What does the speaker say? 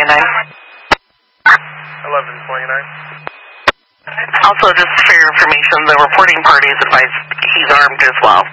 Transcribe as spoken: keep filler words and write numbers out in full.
twenty-nine. eleven twenty-nine. Also, just for your information, the reporting party is advised he's armed as well.